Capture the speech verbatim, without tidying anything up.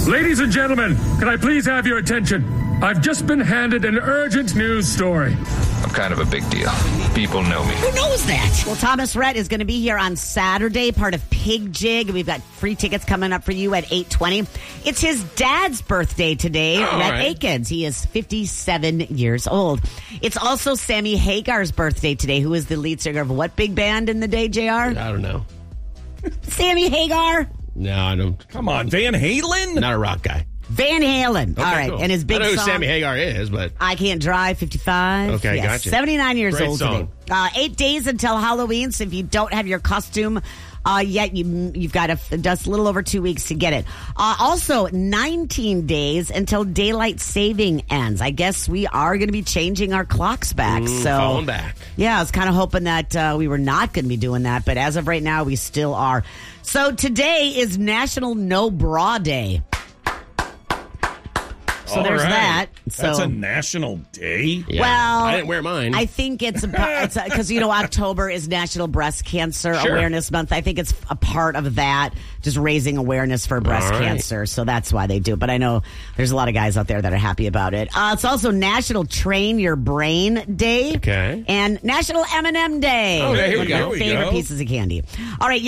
Ladies and gentlemen, can I please have your attention? I've just been handed an urgent news story. I'm kind of a big deal. People know me. Who knows that? Well, Thomas Rhett is going to be here on Saturday, part of Pig Jig. We've got free tickets coming up for you at eight twenty. It's his dad's birthday today, Oh, Rhett right. Akins. He is fifty-seven years old. It's also Sammy Hagar's birthday today, who is the lead singer of what big band in the day, J R? I don't know. Sammy Hagar? No, I don't. Come on, Van Halen? Not a rock guy. Van Halen. All right. cool. And his big I know song, who Sammy Hagar is, but I Can't Drive, fifty-five. Okay, yes, gotcha. seventy-nine years Great old song. today. Uh, eight days until Halloween, so if you don't have your costume uh, yet, you, you've got a, just a little over two weeks to get it. Uh, also, nineteen days until daylight saving ends. I guess we are going to be changing our clocks back. Mm, so falling back. Yeah, I was kind of hoping that uh, we were not going to be doing that, but as of right now, we still are. So today is National No Bra Day. So All there's right. that. So That's a national day? yeah. Well, I didn't wear mine. I think it's a because you know October is National Breast Cancer Sure. Awareness Month. I think it's a part of that, just raising awareness for breast All right. cancer. So that's why they do. But I know there's a lot of guys out there that are happy about it. Uh, it's also National Train Your Brain Day, Okay. and National M and M Day. Oh, there you One of go. my There we favorite go. pieces of candy. All right.